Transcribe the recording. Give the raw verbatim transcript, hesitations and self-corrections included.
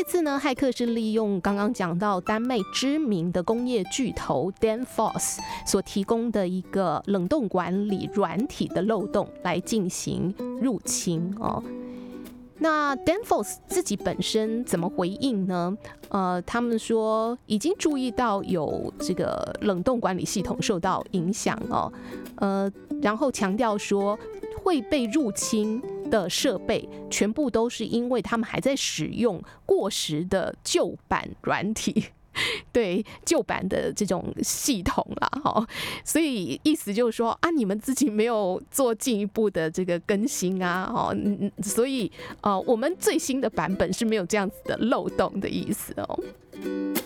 次呢，骇客是利用刚刚讲到丹麦知名的工业巨头 Danfoss 所提供的一个冷冻管理软体的漏洞来进行入侵哦。那 Danfoss 自己本身怎么回应呢？呃，他们说已经注意到有这个冷冻管理系统受到影响哦，呃，然后强调说会被入侵的设备全部都是因为他们还在使用过时的旧版软体。对旧版的这种系统啦，哈，所以意思就是说啊，你们自己没有做进一步的这个更新啊，哦，所以呃，我们最新的版本是没有这样子的漏洞的意思哦。